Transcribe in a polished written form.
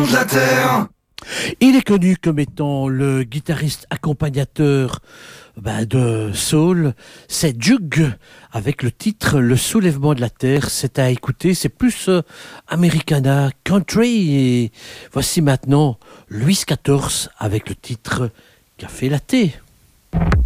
de la terre. Il est connu comme étant le guitariste accompagnateur de soul. C'est Jug avec le titre Le soulèvement de la terre. C'est à écouter, c'est plus Americana, country. Et voici maintenant Louis XIV avec le titre Café Latte.